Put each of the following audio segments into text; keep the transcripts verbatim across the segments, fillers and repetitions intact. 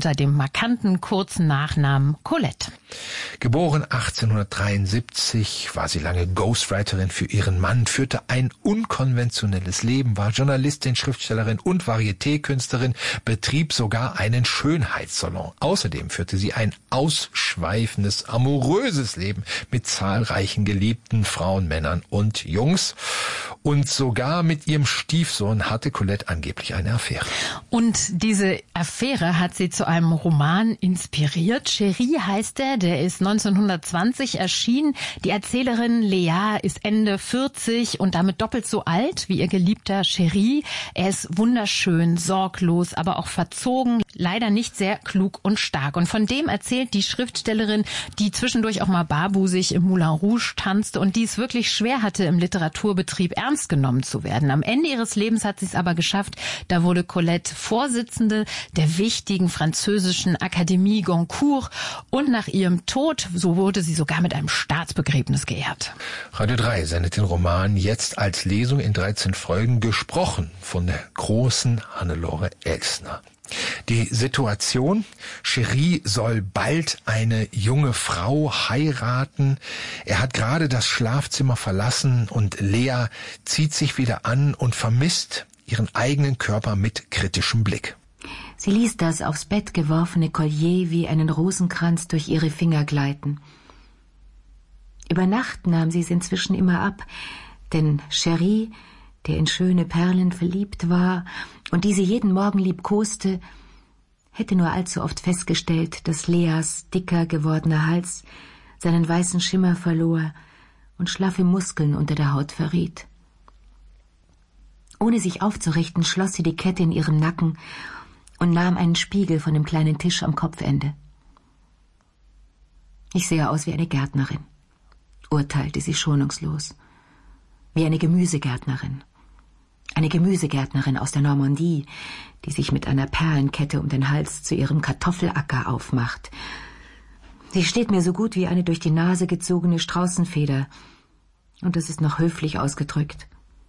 unter dem markanten kurzen Nachnamen Colette. Geboren achtzehnhundertdreiundsiebzig, war sie lange Ghostwriterin für ihren Mann, führte ein unkonventionelles Leben, war Journalistin, Schriftstellerin und Varieté-Künstlerin, betrieb sogar einen Schönheitssalon. Außerdem führte sie ein ausschweifendes, amoröses Leben mit zahlreichen geliebten Frauen, Männern und Jungs. Und sogar mit ihrem Stiefsohn hatte Colette angeblich eine Affäre. Und diese Affäre hat sie zu einem Roman inspiriert. Chérie heißt er, der ist neunzehnhundertzwanzig erschienen. Die Erzählerin Lea ist Ende vierzig und damit doppelt so alt wie ihr geliebter Chérie. Er ist wunderschön, sorglos, aber auch verzogen, leider nicht sehr klug und stark. Und von dem erzählt die Schriftstellerin, die zwischendurch auch mal barbusig im Moulin Rouge tanzte und die es wirklich schwer hatte, im Literaturbetrieb ernst genommen zu werden. Am Ende ihres Lebens hat sie es aber geschafft. Da wurde Colette Vorsitzende der wichtigen französischen Akademie Goncourt und nach ihrem Tod, so wurde sie sogar mit einem Staatsbegräbnis geehrt. Radio drei sendet den Roman jetzt als Lesung in dreizehn Folgen, gesprochen von der großen Hannelore Elsner. Die Situation: Chérie soll bald eine junge Frau heiraten. Er hat gerade das Schlafzimmer verlassen und Lea zieht sich wieder an und vermisst ihren eigenen Körper mit kritischem Blick. Sie ließ das aufs Bett geworfene Collier wie einen Rosenkranz durch ihre Finger gleiten. Über Nacht nahm sie es inzwischen immer ab, denn Chérie, der in schöne Perlen verliebt war und die sie jeden Morgen liebkoste, hätte nur allzu oft festgestellt, dass Leas dicker gewordener Hals seinen weißen Schimmer verlor und schlaffe Muskeln unter der Haut verriet. Ohne sich aufzurichten, schloss sie die Kette in ihrem Nacken und nahm einen Spiegel von dem kleinen Tisch am Kopfende. Ich sehe aus wie eine Gärtnerin, urteilte sie schonungslos, wie eine Gemüsegärtnerin. Eine Gemüsegärtnerin aus der Normandie, die sich mit einer Perlenkette um den Hals zu ihrem Kartoffelacker aufmacht. Sie steht mir so gut wie eine durch die Nase gezogene Straußenfeder. Und das ist noch höflich ausgedrückt.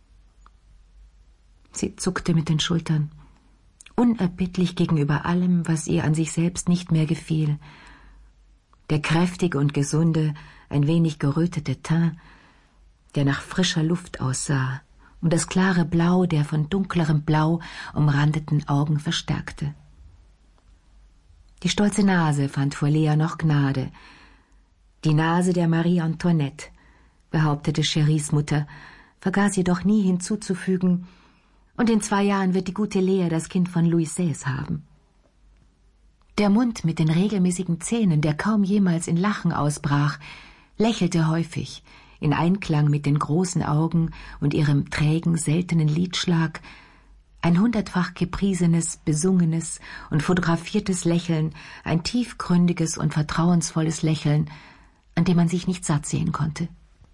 Sie zuckte mit den Schultern, unerbittlich gegenüber allem, was ihr an sich selbst nicht mehr gefiel. Der kräftige und gesunde, ein wenig gerötete Teint, der nach frischer Luft aussah, und das klare Blau der von dunklerem Blau umrandeten Augen verstärkte. Die stolze Nase fand vor Lea noch Gnade. Die Nase der Marie Antoinette, behauptete Chéries Mutter, vergaß jedoch nie hinzuzufügen, und in zwei Jahren wird die gute Lea das Kind von Louis sechzehn haben. Der Mund mit den regelmäßigen Zähnen, der kaum jemals in Lachen ausbrach, lächelte häufig, in Einklang mit den großen Augen und ihrem trägen, seltenen Lidschlag, ein hundertfach gepriesenes, besungenes und fotografiertes Lächeln, ein tiefgründiges und vertrauensvolles Lächeln, an dem man sich nicht satt sehen konnte.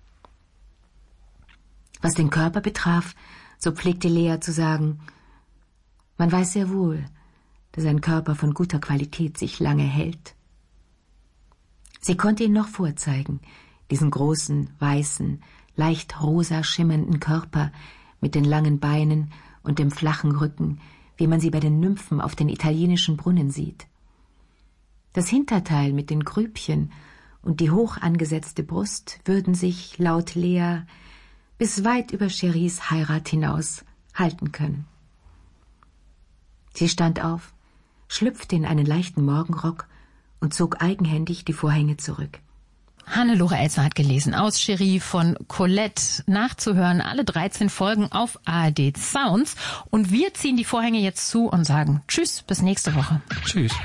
Was den Körper betraf, so pflegte Lea zu sagen, man weiß sehr wohl, dass ein Körper von guter Qualität sich lange hält. Sie konnte ihn noch vorzeigen, diesen großen, weißen, leicht rosa schimmernden Körper mit den langen Beinen und dem flachen Rücken, wie man sie bei den Nymphen auf den italienischen Brunnen sieht. Das Hinterteil mit den Grübchen und die hoch angesetzte Brust würden sich, laut Lea, bis weit über Chéries Heirat hinaus halten können. Sie stand auf, schlüpfte in einen leichten Morgenrock und zog eigenhändig die Vorhänge zurück. Hannelore Elsner hat gelesen aus Chérie von Colette. Nachzuhören alle dreizehn Folgen auf A R D Sounds. Und wir ziehen die Vorhänge jetzt zu und sagen Tschüss, bis nächste Woche. Tschüss.